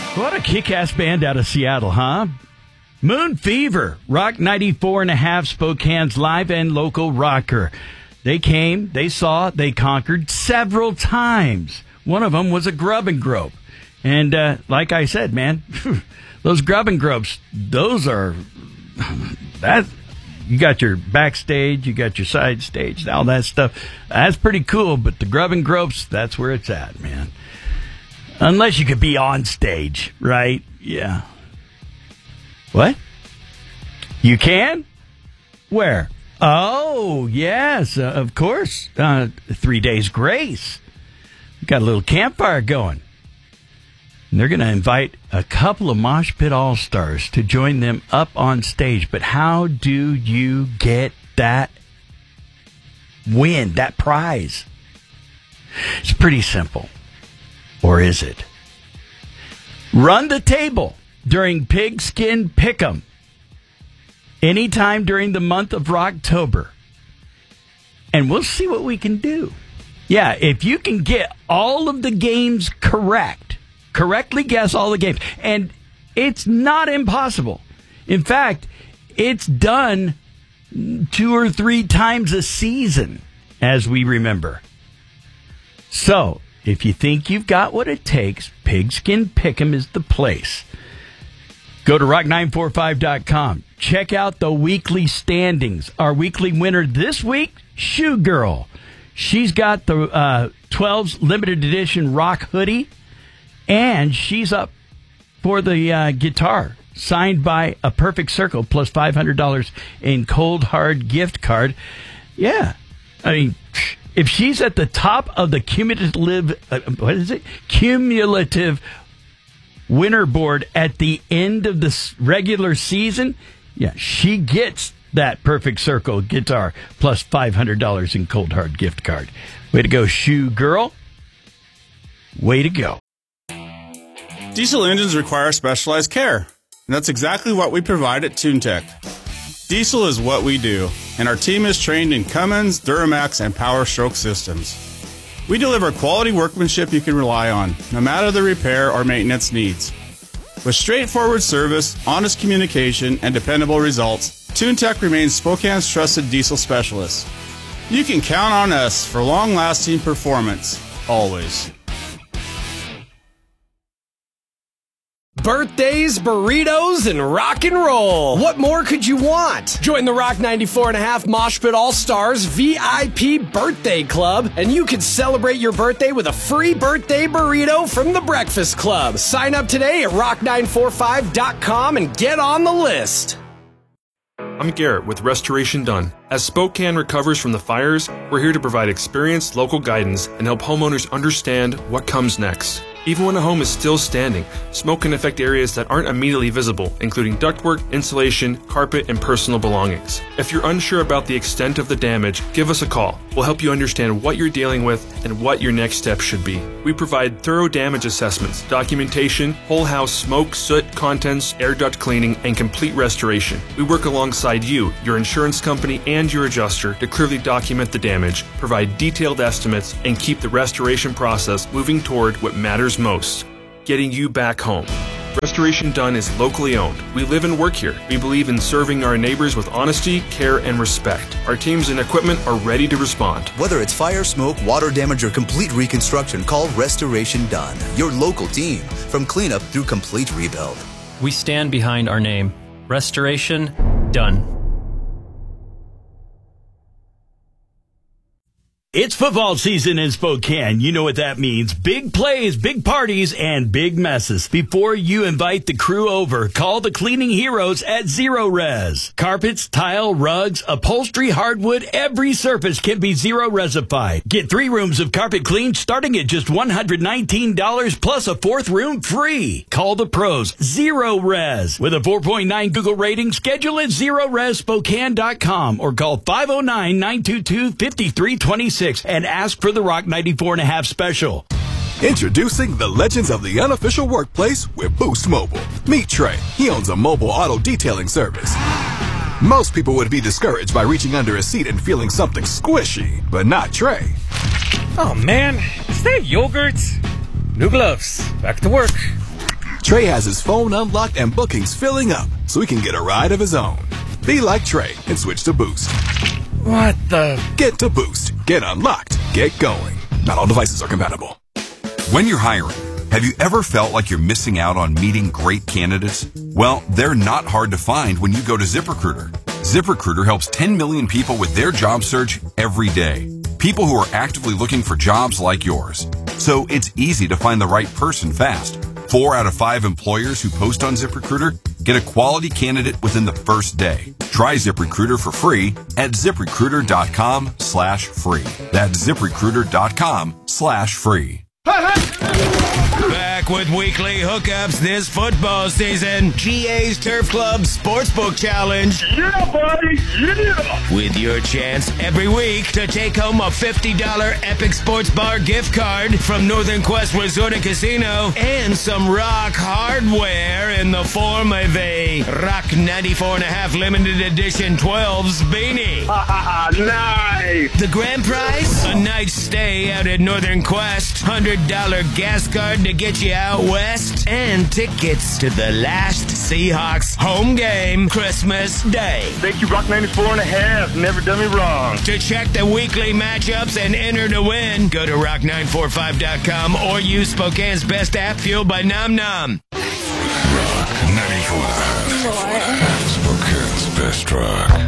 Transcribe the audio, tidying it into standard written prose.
What a kick-ass band out of Seattle, huh? Moon Fever, Rock 94.5, Spokane's live and local rocker. They came, they saw, they conquered several times. One of them was a grub and grope. And like I said, man, those grub and gropes, those are... that. You got your backstage, you got your side stage, all that stuff. That's pretty cool, but the grub and gropes, that's where it's at, man. Unless you could be on stage, right? Yeah. What? You can? Where? Oh, yes, of course. 3 Days Grace. Got a little campfire going. And they're going to invite a couple of Mosh Pit All-Stars to join them up on stage. But how do you get that win, that prize? It's pretty simple. Or is it? Run the table during Pigskin Pick'em anytime during the month of Rocktober. And we'll see what we can do. Yeah, if you can get all of the games correctly guess all the games. And it's not impossible. In fact, it's done 2 or 3 times a season, as we remember. So, if you think you've got what it takes, Pigskin Pick'em is the place. Go to rock945.com. Check out the weekly standings. Our weekly winner this week, Shoe Girl. She's got the 12's limited edition rock hoodie, and she's up for the guitar, signed by A Perfect Circle, plus $500 in cold hard gift card. Yeah, I mean, if she's at the top of the cumulative winner board at the end of the regular season, yeah, she gets that Perfect Circle guitar plus $500 in cold hard gift card. Way to go, Shoe Girl. Way to go. Diesel engines require specialized care, and that's exactly what we provide at TuneTech. Diesel is what we do, and our team is trained in Cummins, Duramax, and Power Stroke systems. We deliver quality workmanship you can rely on, no matter the repair or maintenance needs. With straightforward service, honest communication, and dependable results, TuneTech remains Spokane's trusted diesel specialist. You can count on us for long-lasting performance, always. Birthdays, burritos, and rock and roll. What more could you want? Join the Rock 94.5 Mosh Pit All-Stars VIP Birthday Club, and you can celebrate your birthday with a free birthday burrito from the Breakfast Club. Sign up today at rock945.com and get on the list. I'm Garrett with Restoration Done. As Spokane recovers from the fires, we're here to provide experienced local guidance and help homeowners understand what comes next. Even when a home is still standing, smoke can affect areas that aren't immediately visible, including ductwork, insulation, carpet, and personal belongings. If you're unsure about the extent of the damage, give us a call. We'll help you understand what you're dealing with and what your next step should be. We provide thorough damage assessments, documentation, whole house smoke, soot, contents, air duct cleaning, and complete restoration. We work alongside you, your insurance company, and your adjuster to clearly document the damage, provide detailed estimates, and keep the restoration process moving toward what matters most, getting you back home. Restoration Done is locally owned. We live and work here. We believe in serving our neighbors with honesty, care, and respect. Our teams and equipment are ready to respond. Whether it's fire, smoke, water damage, or complete reconstruction, call Restoration Done, your local team, from cleanup through complete rebuild. We stand behind our name. Restoration Done. It's football season in Spokane. You know what that means. Big plays, big parties, and big messes. Before you invite the crew over, call the cleaning heroes at Zero Res. Carpets, tile, rugs, upholstery, hardwood, every surface can be Zero Resified. Get 3 rooms of carpet cleaned starting at just $119 plus a 4th room free. Call the pros. Zero Res. With a 4.9 Google rating, schedule at ZeroResSpokane.com or call 509-922-5326. And ask for the Rock 94.5 special. Introducing the legends of the unofficial workplace with Boost Mobile. Meet Trey. He owns a mobile auto detailing service. Most people would be discouraged by reaching under a seat and feeling something squishy, but not Trey. Oh man, is that yogurt? New gloves. Back to work. Trey has his phone unlocked and bookings filling up so he can get a ride of his own. Be like Trey and switch to Boost. What the? Get to Boost. Get unlocked. Get going. Not all devices are compatible. When you're hiring, have you ever felt like you're missing out on meeting great candidates? Well, they're not hard to find when you go to ZipRecruiter. ZipRecruiter helps 10 million people with their job search every day. People who are actively looking for jobs like yours. So it's easy to find the right person fast. 4 out of 5 employers who post on ZipRecruiter get a quality candidate within the first day. Try ZipRecruiter for free at ZipRecruiter.com/free. That's ZipRecruiter.com/free. Back with weekly hookups this football season. GA's Turf Club Sportsbook Challenge. Yeah, buddy, yeah! With your chance every week to take home a $50 Epic Sports Bar gift card from Northern Quest Resort and Casino and some rock hardware in the form of a Rock 94.5 limited edition 12s beanie. Nice! The grand prize? A night's stay out at Northern Quest, $100 gas card to get you out west, and tickets to the last Seahawks home game Christmas Day. Thank you, Rock 94.5. Never done me wrong. To check the weekly matchups and enter to win, go to rock945.com or use Spokane's best app, fueled by Nom Nom. Rock 94.5. Spokane's best rock.